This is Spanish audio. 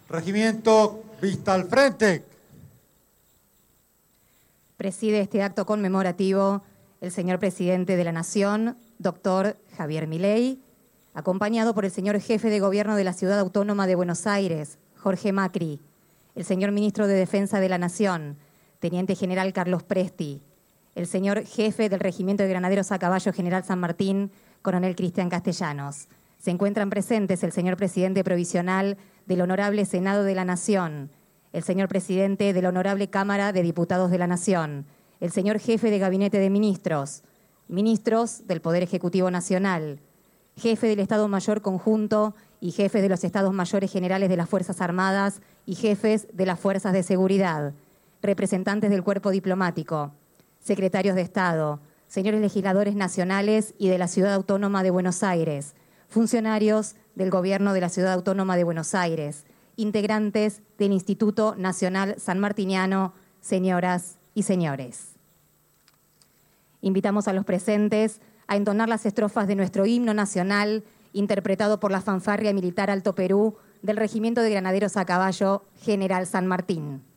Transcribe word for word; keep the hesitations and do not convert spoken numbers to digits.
Regimiento Vista al Frente. Preside este acto conmemorativo el señor Presidente de la Nación, doctor Javier Milei, acompañado por el señor Jefe de Gobierno de la Ciudad Autónoma de Buenos Aires, Jorge Macri, el señor Ministro de Defensa de la Nación, Teniente General Carlos Presti, el señor Jefe del Regimiento de Granaderos a Caballo General San Martín, Coronel Cristian Castellanos. Se encuentran presentes el señor Presidente Provisional del Honorable Senado de la Nación, el señor Presidente de la Honorable Cámara de Diputados de la Nación, el señor Jefe de Gabinete de Ministros, ministros del Poder Ejecutivo Nacional, Jefe del Estado Mayor Conjunto y jefes de los Estados Mayores Generales de las Fuerzas Armadas y jefes de las Fuerzas de Seguridad, representantes del Cuerpo Diplomático, secretarios de Estado, señores legisladores nacionales y de la Ciudad Autónoma de Buenos Aires, funcionarios del Gobierno de la Ciudad Autónoma de Buenos Aires, integrantes del Instituto Nacional Sanmartiniano, señoras y señores. Invitamos a los presentes a entonar las estrofas de nuestro himno nacional, interpretado por la fanfarria militar Alto Perú del Regimiento de Granaderos a Caballo General San Martín.